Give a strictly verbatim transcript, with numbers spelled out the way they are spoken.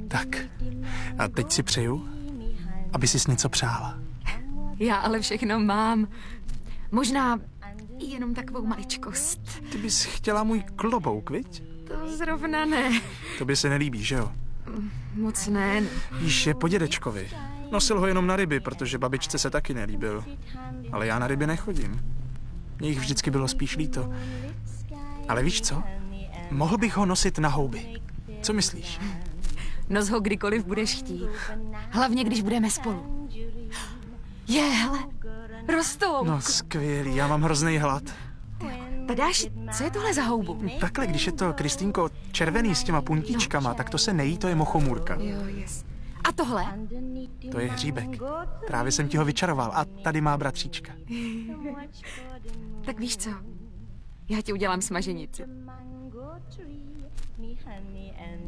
Tak, a teď si přeju, aby sis něco přála. Já ale všechno mám. Možná jenom takovou maličkost. Ty bys chtěla můj klobouk, viď? To zrovna ne. To by se nelíbí, že jo? Moc ne. Víš, je po dědečkovi. Nosil ho jenom na ryby, protože babičce se taky nelíbil. Ale já na ryby nechodím. Mně jich vždycky bylo spíš líto. Ale víš co? Mohl bych ho nosit na houby. Co myslíš? Nos ho kdykoliv budeš chtít. Hlavně, když budeme spolu. Je, hele, rostou. No skvělý, já mám hrozný hlad. Tadáši, co je tohle za houbu? Takhle, když je to, Kristýnko, červený s těma puntíčkama, tak to se nejí, to je mochomůrka. Jo, yes. A tohle? To je hříbek. Právě jsem ti ho vyčaroval a tady má bratříčka. Tak víš co? Já ti udělám smaženici.